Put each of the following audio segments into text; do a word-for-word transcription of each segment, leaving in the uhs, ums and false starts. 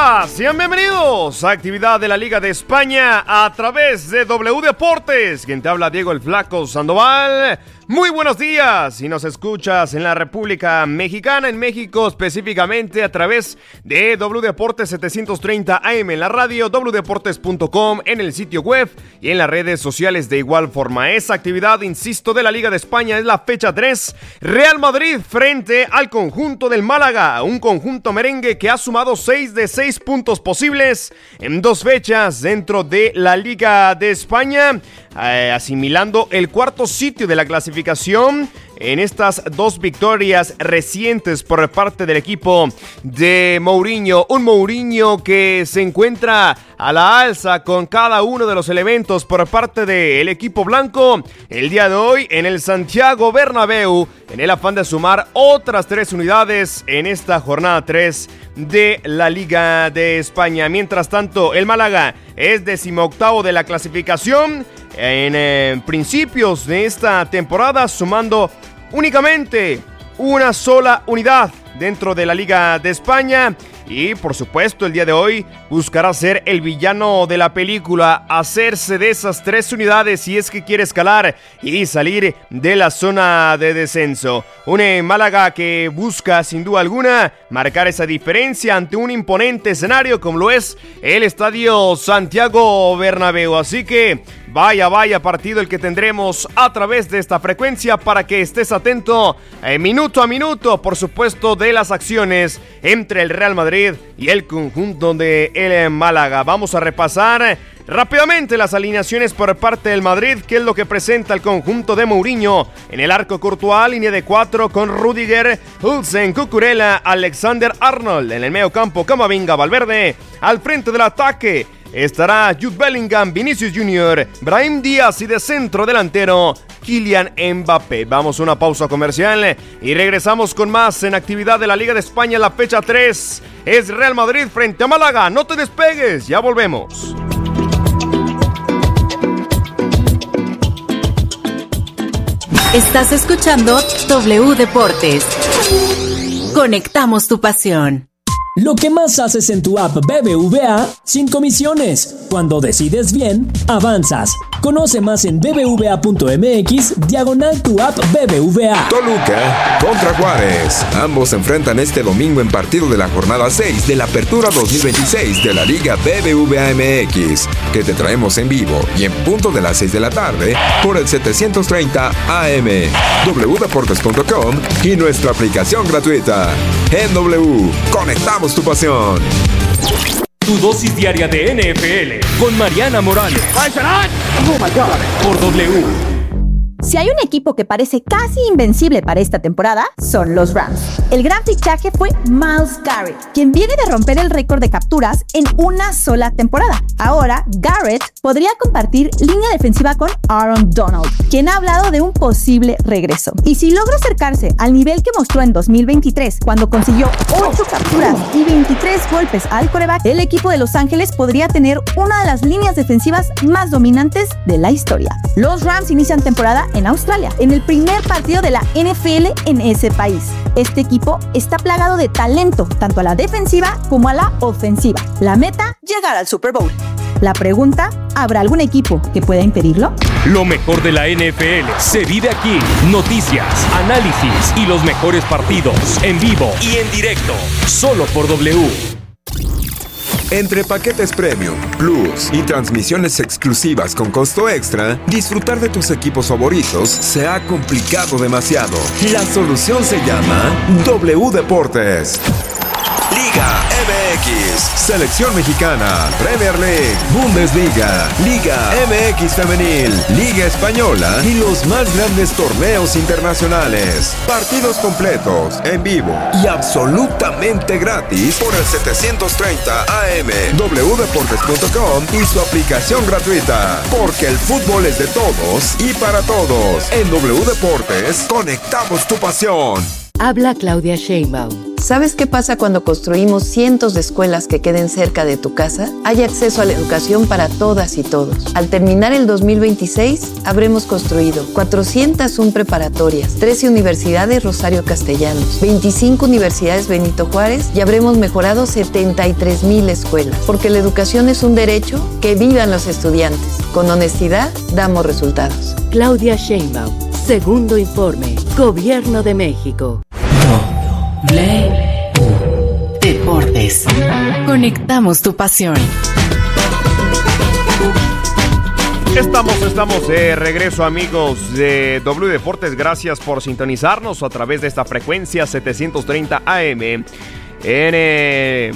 días, sean bienvenidos a actividad de la Liga de España a través de W Deportes. Quien te habla, Diego el Flaco Sandoval. Muy buenos días, si nos escuchas en la República Mexicana, en México específicamente a través de W Deportes setecientos treinta A M en la radio, w deportes punto com en el sitio web y en las redes sociales de igual forma. Esa actividad, insisto, de la Liga de España es la fecha tres, Real Madrid frente al conjunto del Málaga, un conjunto merengue que ha sumado seis de seis puntos posibles en dos fechas dentro de la Liga de España, eh, asimilando el cuarto sitio de la clasificación en estas dos victorias recientes por parte del equipo de Mourinho. Un Mourinho que se encuentra a la alza con cada uno de los elementos por parte del equipo blanco el día de hoy en el Santiago Bernabéu, en el afán de sumar otras tres unidades en esta jornada tres de la Liga de España. Mientras tanto, el Málaga es decimoctavo de la clasificación en eh, principios de esta temporada, sumando únicamente una sola unidad dentro de la Liga de España. Y por supuesto, el día de hoy buscará ser el villano de la película, hacerse de esas tres unidades si es que quiere escalar y salir de la zona de descenso. Un Málaga que busca sin duda alguna marcar esa diferencia ante un imponente escenario como lo es el Estadio Santiago Bernabéu. Así que vaya, vaya partido el que tendremos a través de esta frecuencia para que estés atento eh, minuto a minuto, por supuesto, de las acciones entre el Real Madrid y el conjunto de el Málaga. Vamos a repasar rápidamente las alineaciones por parte del Madrid, que es lo que presenta el conjunto de Mourinho. En el arco, Courtois, línea de cuatro con Rudiger, Hulsen, Cucurella, Alexander-Arnold. En el medio campo, Camavinga, Valverde. Al frente del ataque estará Jude Bellingham, Vinicius Junior, Brahim Díaz y de centro delantero Kylian Mbappé. Vamos a una pausa comercial y regresamos con más en actividad de la Liga de España. La fecha tres es Real Madrid frente a Málaga. No te despegues, ya volvemos. Estás escuchando W Deportes. Conectamos tu pasión. Lo que más haces en tu app B B V A sin comisiones. Cuando decides bien, avanzas. Conoce más en bbva.mx diagonal tu app B B V A. Toluca contra Juárez. Ambos se enfrentan este domingo en partido de la jornada seis de la Apertura dos mil veintiséis de la Liga B B V A M X, que te traemos en vivo y en punto de las seis de la tarde por el setecientos treinta A M, w deportes punto com y nuestra aplicación gratuita. En W, conectamos tu pasión. Tu dosis diaria de N F L con Mariana Morales. Oh my God. Por W. Si hay un equipo que parece casi invencible para esta temporada, son los Rams. El gran fichaje fue Myles Garrett, quien viene de romper el récord de capturas en una sola temporada. Ahora, Garrett podría compartir línea defensiva con Aaron Donald, quien ha hablado de un posible regreso. Y si logra acercarse al nivel que mostró en dos mil veintitrés, cuando consiguió ocho capturas y veintitrés golpes al quarterback, el equipo de Los Ángeles podría tener una de las líneas defensivas más dominantes de la historia. Los Rams inician temporada en Australia, en el primer partido de la N F L en ese país. Este equipo está plagado de talento, tanto a la defensiva como a la ofensiva. La meta, llegar al Super Bowl. La pregunta, ¿habrá algún equipo que pueda impedirlo? Lo mejor de la N F L se vive aquí. Noticias, análisis y los mejores partidos en vivo y en directo, solo por W. Entre paquetes Premium, Plus y transmisiones exclusivas con costo extra, disfrutar de tus equipos favoritos se ha complicado demasiado. La solución se llama W Deportes. Liga M X, Selección Mexicana, Premier League, Bundesliga, Liga M X Femenil, Liga Española y los más grandes torneos internacionales. Partidos completos, en vivo y absolutamente gratis por el setecientos treinta A M, w deportes punto com y su aplicación gratuita. Porque el fútbol es de todos y para todos. En W Deportes, conectamos tu pasión. Habla Claudia Sheinbaum. ¿Sabes qué pasa cuando construimos cientos de escuelas que queden cerca de tu casa? Hay acceso a la educación para todas y todos. Al terminar el dos mil veintiséis, habremos construido cuatrocientas uno preparatorias, trece universidades Rosario Castellanos, veinticinco universidades Benito Juárez y habremos mejorado setenta y tres mil escuelas. Porque la educación es un derecho, que vivan los estudiantes. Con honestidad, damos resultados. Claudia Sheinbaum. Segundo informe. Gobierno de México. W Deportes. Conectamos tu pasión. Estamos, estamos de regreso, amigos de W Deportes. Gracias por sintonizarnos a través de esta frecuencia setecientos treinta A M. En eh,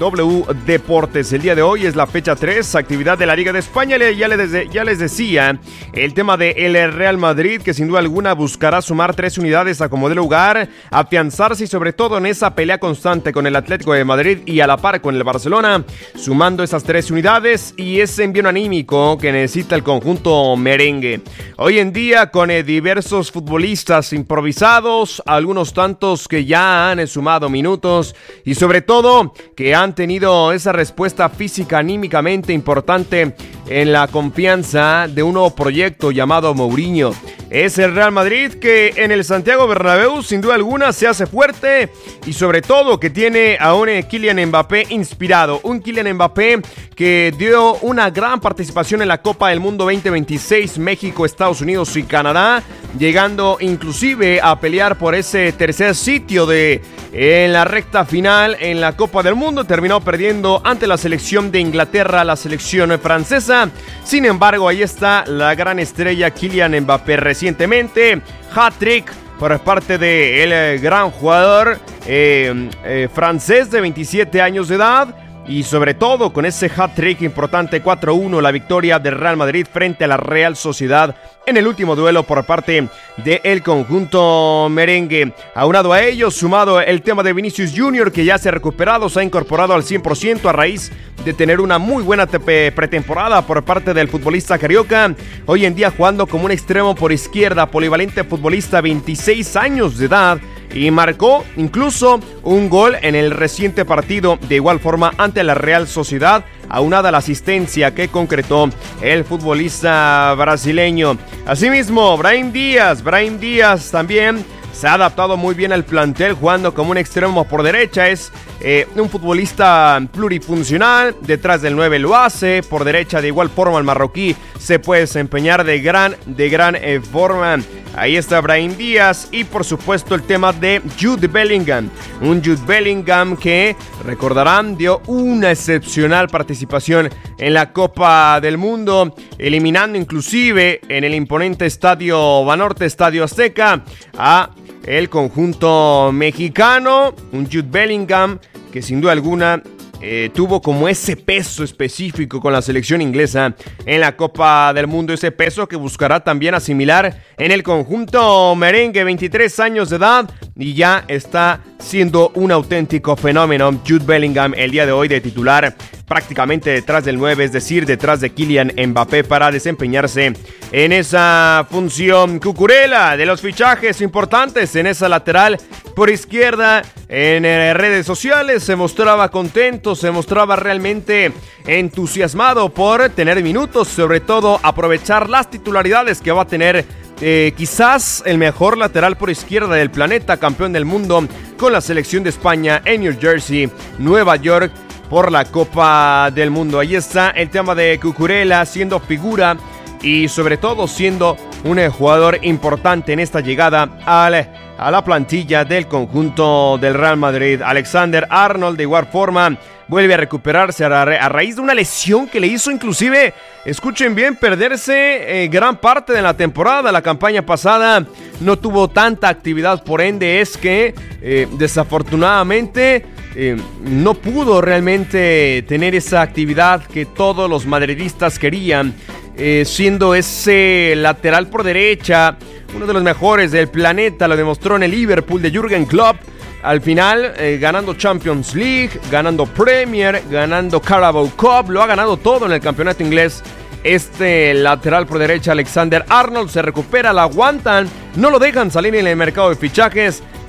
W Deportes, el día de hoy es la fecha tres, actividad de la Liga de España. Ya les, ya les decía, el tema de el Real Madrid, que sin duda alguna buscará sumar tres unidades a como dé lugar, afianzarse y sobre todo en esa pelea constante con el Atlético de Madrid y a la par con el Barcelona, sumando esas tres unidades y ese envío anímico que necesita el conjunto merengue. Hoy en día con eh, diversos futbolistas improvisados, algunos tantos que ya han eh, sumado minutos, y sobre todo que han tenido esa respuesta física anímicamente importante en la confianza de un nuevo proyecto llamado Mourinho. Es el Real Madrid que en el Santiago Bernabéu sin duda alguna se hace fuerte y sobre todo que tiene a un Kylian Mbappé inspirado, un Kylian Mbappé que dio una gran participación en la Copa del Mundo veinte veintiséis, México, Estados Unidos y Canadá, llegando inclusive a pelear por ese tercer sitio de en la recta final en la Copa del Mundo. Terminó perdiendo ante la selección de Inglaterra, la selección francesa. Sin embargo, ahí está la gran estrella Kylian Mbappé. Recientemente, hat-trick por parte del gran jugador eh, eh, francés de veintisiete años de edad. Y sobre todo con ese hat-trick importante, cuatro uno, la victoria del Real Madrid frente a la Real Sociedad en el último duelo por parte del conjunto merengue. Aunado a ello, sumado el tema de Vinicius Junior, que ya se ha recuperado, se ha incorporado al cien por ciento a raíz de tener una muy buena pretemporada por parte del futbolista carioca. Hoy en día jugando como un extremo por izquierda, polivalente futbolista, veintiséis años de edad, y marcó incluso un gol en el reciente partido de igual forma ante la Real Sociedad, aunada a la asistencia que concretó el futbolista brasileño. Asimismo, Brahim Díaz, Brahim Díaz también se ha adaptado muy bien al plantel jugando como un extremo por derecha. Es eh, un futbolista plurifuncional, detrás del nueve lo hace, por derecha de igual forma el marroquí se puede desempeñar de gran, de gran eh, forma. Ahí está Brahim Díaz y por supuesto el tema de Jude Bellingham. Un Jude Bellingham que, recordarán, dio una excepcional participación en la Copa del Mundo, eliminando inclusive en el imponente Estadio Banorte, Estadio Azteca, a el conjunto mexicano. Un Jude Bellingham que sin duda alguna Eh, tuvo como ese peso específico con la selección inglesa en la Copa del Mundo, ese peso que buscará también asimilar en el conjunto merengue. Veintitrés años de edad y ya está siendo un auténtico fenómeno Jude Bellingham el día de hoy de titular, prácticamente detrás del nueve, es decir, detrás de Kylian Mbappé para desempeñarse en esa función. Cucurella, de los fichajes importantes en esa lateral por izquierda, en redes sociales se mostraba contento, se mostraba realmente entusiasmado por tener minutos, sobre todo aprovechar las titularidades que va a tener eh, quizás el mejor lateral por izquierda del planeta, campeón del mundo con la selección de España en New Jersey, Nueva York, por la Copa del Mundo. Ahí está el tema de Cucurella siendo figura y sobre todo siendo un jugador importante en esta llegada al, a la plantilla del conjunto del Real Madrid. Alexander Arnold de igual forma vuelve a recuperarse a, ra- a raíz de una lesión que le hizo inclusive, escuchen bien, perderse eh, gran parte de la temporada. La campaña pasada no tuvo tanta actividad, por ende es que eh, desafortunadamente eh, no pudo realmente tener esa actividad que todos los madridistas querían, eh, siendo ese lateral por derecha uno de los mejores del planeta. Lo demostró en el Liverpool de Jürgen Klopp. Al final, eh, ganando Champions League, ganando Premier, ganando Carabao Cup, lo ha ganado todo en el campeonato inglés. Este lateral por derecha, Alexander Arnold, se recupera, lo aguantan, no lo dejan salir en el mercado de fichajes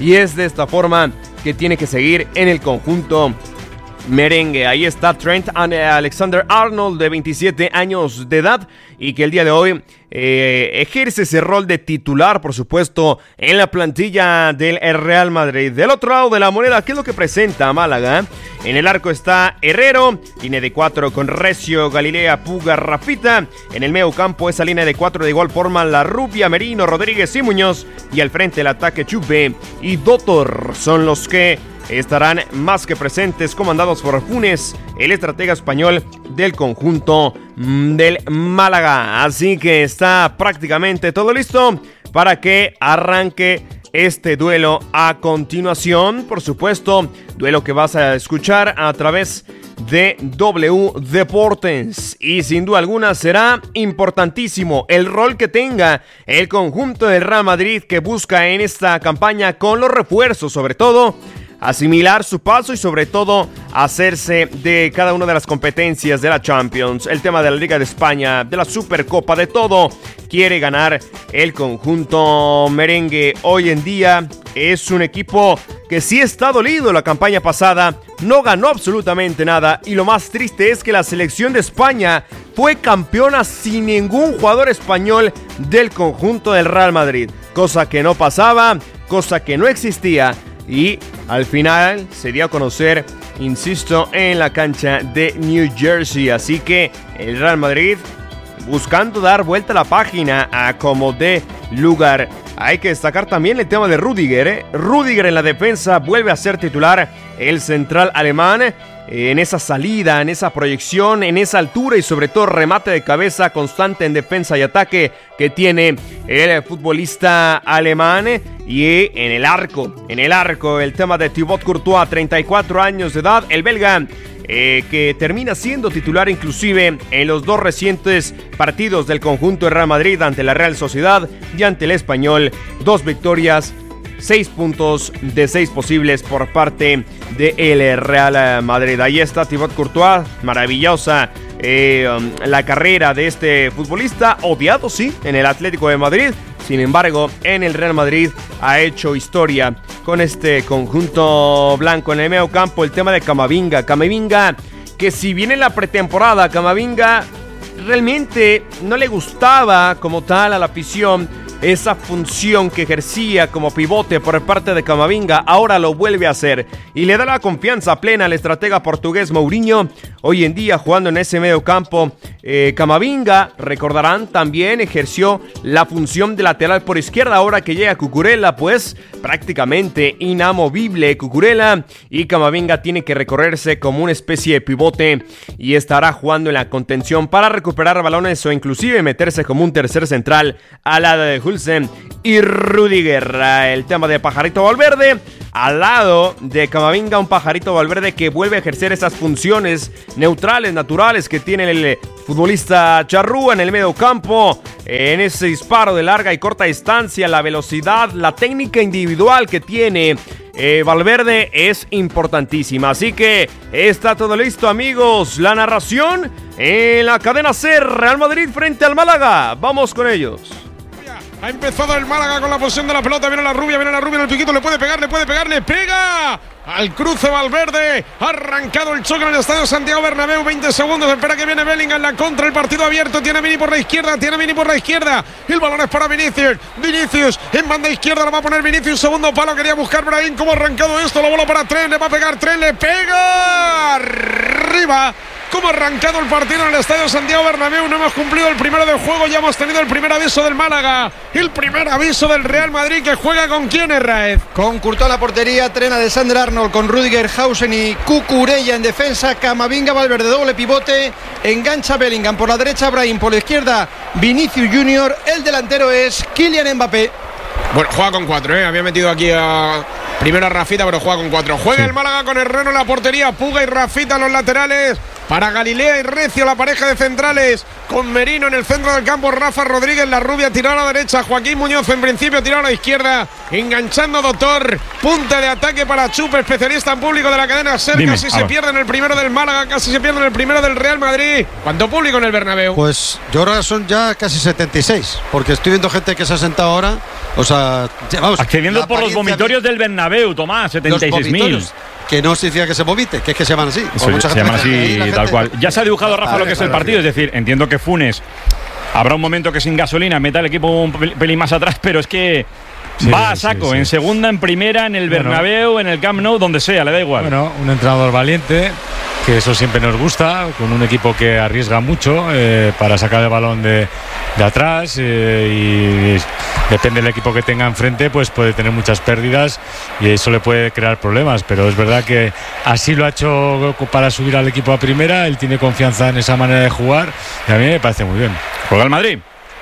y es de esta forma que tiene que seguir en el conjunto merengue. Ahí está Trent Alexander-Arnold, de veintisiete años de edad, y que el día de hoy eh, ejerce ese rol de titular, por supuesto, en la plantilla del Real Madrid. Del otro lado de la moneda, ¿qué es lo que presenta Málaga? En el arco está Herrero, línea de cuatro con Recio, Galilea, Puga, Rafita. En el medio campo, esa línea de cuatro de igual forma, La Rubia, Merino, Rodríguez y Muñoz. Y al frente el ataque, Chupe y Dotor son los que estarán más que presentes, comandados por Funes, el estratega español del conjunto del Málaga. Así que está prácticamente todo listo para que arranque este duelo a continuación. Por supuesto, duelo que vas a escuchar a través de W Deportes, y sin duda alguna será importantísimo el rol que tenga el conjunto del Real Madrid, que busca en esta campaña con los refuerzos, sobre todo asimilar su paso y sobre todo hacerse de cada una de las competencias de la Champions, el tema de la Liga de España, de la Supercopa, de todo quiere ganar el conjunto merengue. Hoy en día es un equipo que sí está dolido. La campaña pasada no ganó absolutamente nada, y lo más triste es que la selección de España fue campeona sin ningún jugador español del conjunto del Real Madrid, cosa que no pasaba, cosa que no existía. Y al final se dio a conocer, insisto, en la cancha de New Jersey. Así que el Real Madrid buscando dar vuelta a la página a como de lugar. Hay que destacar también el tema de Rüdiger, ¿eh? Rüdiger en la defensa vuelve a ser titular, el central alemán, eh, en esa salida, en esa proyección, en esa altura y sobre todo remate de cabeza constante en defensa y ataque que tiene el futbolista alemán. Y en el arco, en el arco, el tema de Thibaut Courtois, treinta y cuatro años de edad, el belga, Eh, que termina siendo titular inclusive en los dos recientes partidos del conjunto de Real Madrid, ante la Real Sociedad y ante el Español. Dos victorias, seis puntos de seis posibles por parte del Real Madrid. Ahí está Thibaut Courtois, maravillosa eh, um, la carrera de este futbolista, odiado sí en el Atlético de Madrid. Sin embargo, en el Real Madrid ha hecho historia con este conjunto blanco. En el medio campo, el tema de Camavinga. Camavinga, que si bien en la pretemporada Camavinga realmente no le gustaba como tal a la afición esa función que ejercía como pivote por parte de Camavinga, ahora lo vuelve a hacer y le da la confianza plena al estratega portugués Mourinho. Hoy en día jugando en ese medio campo, eh, Camavinga, recordarán, también ejerció la función de lateral por izquierda. Ahora que llega Cucurella, pues prácticamente inamovible Cucurella, y Camavinga tiene que recorrerse como una especie de pivote y estará jugando en la contención para recuperar balones o inclusive meterse como un tercer central al lado de Hulsen y Rüdiger. El tema de Pajarito Valverde al lado de Camavinga, un Pajarito Valverde que vuelve a ejercer esas funciones neutrales, naturales que tiene el futbolista charrúa en el medio campo, en ese disparo de larga y corta distancia, la velocidad, la técnica individual que tiene eh, Valverde es importantísima. Así que está todo listo, amigos. La narración en la cadena SER, Real Madrid frente al Málaga. Vamos con ellos. Ha empezado el Málaga con la posesión de la pelota. Viene la rubia, viene la rubia en el piquito. Le puede pegar, le puede pegar, le pega. Al cruce Valverde. Ha arrancado el choque en el estadio Santiago Bernabéu. veinte segundos. Espera que viene Bellingham. La contra, el partido abierto. Tiene Vini por la izquierda. Tiene Vini por la izquierda. El balón es para Vinicius. Vinicius en banda izquierda. Lo va a poner Vinicius. Segundo palo. Quería buscar Brahim. ¿Cómo ha arrancado esto? La bola para Trent. Le va a pegar Trent. Le pega. Arriba. Cómo ha arrancado el partido en el estadio Santiago Bernabéu. No hemos cumplido el primero del juego. Ya hemos tenido el primer aviso del Málaga. El primer aviso del Real Madrid, que juega con quién, Herráez. Con Courtois la portería, Trent Alexander-Arnold con Rüdiger, Hausen y Cucurella en defensa. Camavinga, Valverde, doble pivote. Engancha Bellingham por la derecha, Brahim por la izquierda, Vinicius Junior. El delantero es Kylian Mbappé. Bueno, juega con cuatro, ¿eh? Había metido aquí a primero a Rafita, pero juega con cuatro. Juega sí. El Málaga con Herrero en la portería, Puga y Rafita en los laterales. Para Galilea y Recio, la pareja de centrales, con Merino en el centro del campo, Rafa Rodríguez, la rubia tiró a la derecha, Joaquín Muñoz en principio tiró a la izquierda, enganchando Doctor, punta de ataque para Chupe, especialista en público de la cadena SER. Dime, casi se ver. pierde en el primero del Málaga, casi se pierde en el primero del Real Madrid. ¿Cuánto público en el Bernabéu? Pues yo creo que son ya casi setenta y seis, porque estoy viendo gente que se ha sentado ahora O sea, vamos, accediendo por los vomitorios del Bernabéu, Tomás, setenta y seis mil. Que no significa que se vomite, que es que se llaman así. Eso, se llaman así, tal gente... cual. Ya se ha dibujado, Rafa, vale, lo que es el partido. Es decir, entiendo que Funes habrá un momento que sin gasolina meta el equipo un pelín más atrás, pero es que sí, va a saco, sí, sí. en segunda, en primera, en el Bernabéu, bueno, en el Camp Nou, donde sea, le da igual. Bueno, un entrenador valiente, que eso siempre nos gusta, con un equipo que arriesga mucho eh, para sacar el balón de, de atrás eh, y depende del equipo que tenga enfrente, pues puede tener muchas pérdidas y eso le puede crear problemas, pero es verdad que así lo ha hecho para subir al equipo a primera, él tiene confianza en esa manera de jugar y a mí me parece muy bien. Juega el Madrid.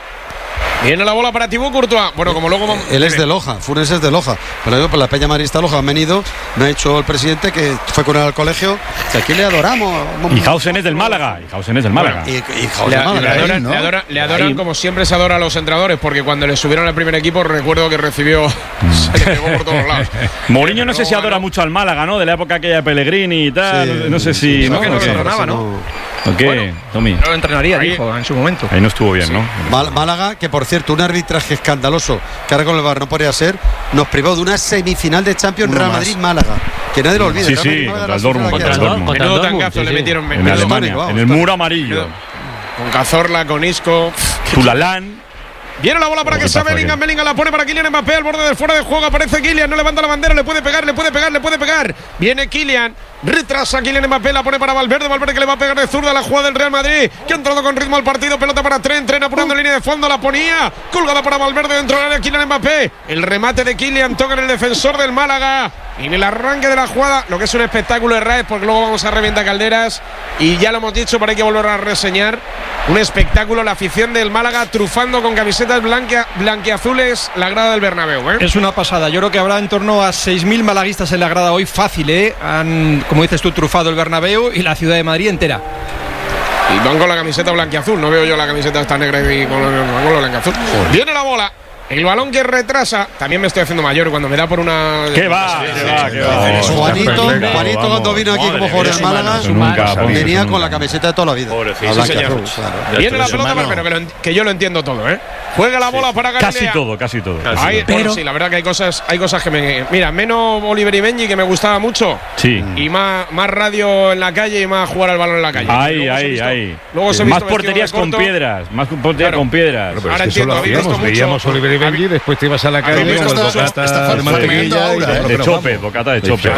Viene la bola para Thibaut Courtois. Bueno, como luego vamos... Él es de Loja, Funes es de Loja. Pero por la Peña Marista Loja han venido, me ha dicho el presidente que fue con él al colegio, que aquí le adoramos. Y Hausen es del Málaga. Y Hausen es del Málaga. Bueno, y, y le, Málaga, le adoran, ahí, ¿no? le adoran, le adoran como siempre se adora a los entrenadores, porque cuando le subieron al primer equipo recuerdo que recibió... se le pegó por todos lados. Mourinho no sé si adora mucho al Málaga, ¿no? De la época aquella de Pellegrini y tal. Sí, no sé si... Sí, no, que no lo entrenaba, ¿no? ¿O qué, bueno, Tommy? No lo entrenaría, ahí, dijo, en su momento. Ahí no estuvo bien, sí. ¿no? Málaga, que por cierto, un arbitraje escandaloso que ahora con el V A R no podría ser, nos privó de una semifinal de Champions Real Madrid-Málaga. Que nadie lo olvide. Sí, sí, contra el Dortmund. Contra el Dortmund. Menudo tangazo le metieron. En Alemania, en el muro amarillo. Con Cazorla, con Isco. Tulalán. Viene la bola para que sea Bellingham, Bellingham la pone para Kylian Mbappé al borde del fuera de juego, aparece Kylian, no levanta la bandera, le puede pegar, le puede pegar, le puede pegar. Viene Kylian, retrasa Kylian Mbappé, la pone para Valverde, Valverde que le va a pegar de zurda a la jugada del Real Madrid, que ha entrado con ritmo al partido, pelota para Trent, Trent apurando uh. línea de fondo, la ponía, colgada para Valverde dentro del área, Kylian Mbappé, el remate de Kylian, toca en el defensor del Málaga. Y en el arranque de la jugada, lo que es un espectáculo de Raez, porque luego vamos a revienta Calderas. Y ya lo hemos dicho, pero hay que volver a reseñar. Un espectáculo, la afición del Málaga trufando con camisetas blanquea, blanquiazules la grada del Bernabéu, ¿eh? Es una pasada. Yo creo que habrá en torno a seis mil malaguistas en la grada hoy, fácil, ¿eh? Han, como dices tú, trufado el Bernabéu y la ciudad de Madrid entera. Y van con la camiseta blanquiazul. No veo yo la camiseta esta negra y con la blanquiazul. Viene la bola. El balón que retrasa, también me estoy haciendo mayor cuando me da por una... ¿Qué va? ¿Qué va? ¿Qué va? Juanito, Juanito cuando vino aquí como jugador del Málaga, venía con la camiseta de toda la vida. Sí, señor. Viene la pelota, pero que, lo, que yo lo entiendo todo, ¿eh? Juega la bola para Galilea. Casi todo, casi todo. Hay, pero bueno, sí, la verdad que hay cosas, hay cosas que me... Mira, menos Oliver y Benji, que me gustaba mucho. Sí. Y más, más radio en la calle y más jugar al balón en la calle. Ahí, ahí, ahí. Más porterías con piedras. Más porterías con piedras. Ahora entiendo, habéis visto mucho. Benji, después te ibas a la calle con bocata de mantequilla de chope, bocata de chope.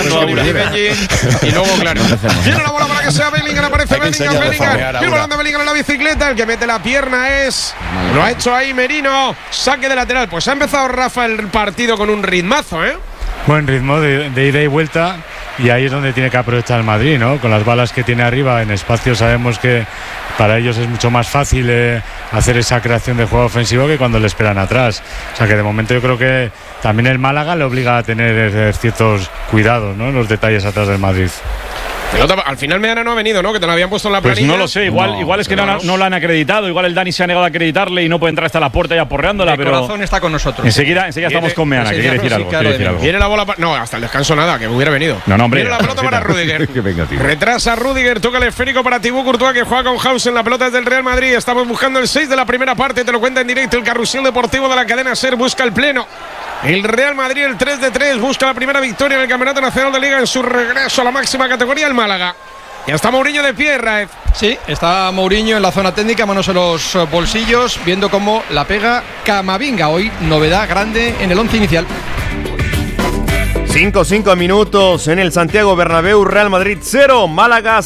Y luego, claro, tiene la bola para que sea Bellingham, aparece Bellingham, Bellingham. El balón de Bellingham en la bicicleta, el que mete la pierna es, lo ha hecho ahí Merino, saque de lateral. Pues ha empezado Rafa el partido con un ritmazo, ¿eh? Buen ritmo de, de ida y vuelta. Y ahí es donde tiene que aprovechar el Madrid, ¿no? Con las balas que tiene arriba en espacio, sabemos que para ellos es mucho más fácil eh, hacer esa creación de juego ofensivo que cuando le esperan atrás. O sea que de momento yo creo que también el Málaga le obliga a tener eh, ciertos cuidados, ¿no? En los detalles atrás del Madrid. Pelota, al final Meana no ha venido, ¿no? Que te lo habían puesto en la planilla. Pues no lo sé, igual, no, igual es que no, no, no la han acreditado, igual el Dani se ha negado a acreditarle y no puede entrar hasta la puerta ya porreándola, el pero... El corazón está con nosotros. Enseguida, enseguida estamos con Meana, que quiere decir algo. Quiere decir algo. Viene la bola para... No, hasta el descanso nada, que hubiera venido. No, no, hombre. Viene la pelota para Rudiger. Venga, retrasa Rudiger, toca el esférico para Thibaut Courtois, que juega con Hausen. La pelota es del Real Madrid. Estamos buscando el seis de la primera parte, te lo cuenta en directo el carrusel deportivo de la cadena SER. Busca el pleno. El Real Madrid, el tres de tres, busca la primera victoria en el Campeonato Nacional de Liga en su regreso a la máxima categoría, el Málaga. Ya está Mourinho de pie, Raez. Sí, está Mourinho en la zona técnica, manos en los bolsillos, viendo cómo la pega Camavinga. Hoy novedad grande en el once inicial. cinco cinco minutos en el Santiago Bernabéu, Real Madrid cero, Málaga